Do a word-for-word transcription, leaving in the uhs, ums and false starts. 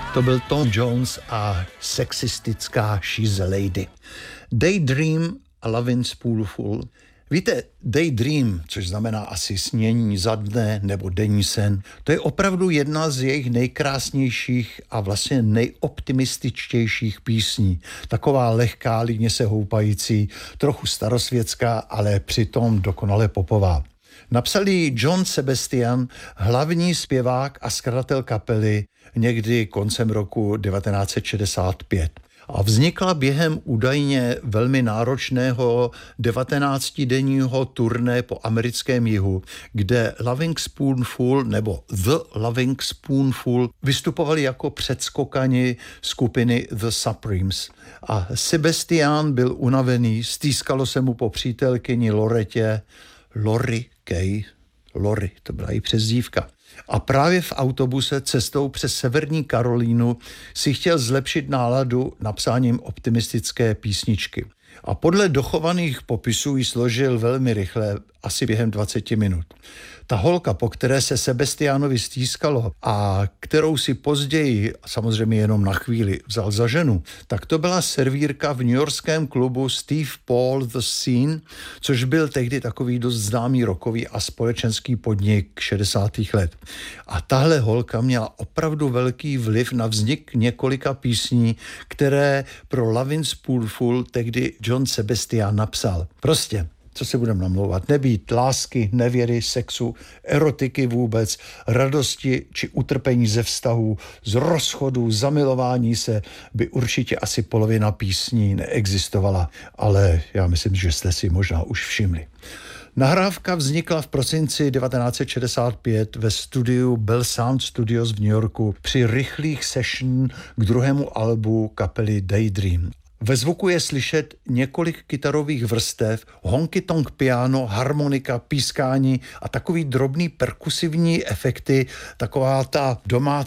To byl Tom Jones a sexistická She's a Lady. Daydream a Lovin' Spoonful. Víte, daydream, což znamená asi snění za dne nebo denní sen, to je opravdu jedna z jejich nejkrásnějších a vlastně nejoptimističtějších písní. Taková lehká, líně se houpající, trochu starosvětská, ale přitom dokonale popová. Napsal ji John Sebastian, hlavní zpěvák a skladatel kapely, někdy koncem roku devatenáct set šedesát pět. A vznikla během údajně velmi náročného devatenáctidenního turné po americkém jihu, kde Lovin' Spoonful nebo The Lovin' Spoonful vystupovali jako předskokani skupiny The Supremes. A Sebastian byl unavený, stýskalo se mu po přítelkyni Loretě, Lori Kay, Lori, to byla její přezdívka. A právě v autobuse cestou přes Severní Karolínu si chtěl zlepšit náladu napsáním optimistické písničky. A podle dochovaných popisů ji složil velmi rychle, asi během dvacet minut. Ta holka, po které se Sebastianovi stýskalo a kterou si později, samozřejmě jenom na chvíli, vzal za ženu, tak to byla servírka v newyorském klubu Steve Paul The Scene, což byl tehdy takový dost známý rockový a společenský podnik šedesátých let. A tahle holka měla opravdu velký vliv na vznik několika písní, které pro Lovin' Spoonful tehdy John Sebastian napsal. Prostě co se budeme namlouvat, nebýt lásky, nevěry, sexu, erotiky vůbec, radosti či utrpení ze vztahů, z rozchodu, zamilování se, by určitě asi polovina písní neexistovala, ale já myslím, že jste si možná už všimli. Nahrávka vznikla v prosinci devatenáct set šedesát pět ve studiu Bell Sound Studios v New Yorku při rychlých session k druhému albu kapely Daydream. Ve zvuku je slyšet několik kytarových vrstev, honky-tonk piano, harmonika, pískání a takový drobný perkusivní efekty, taková ta domácí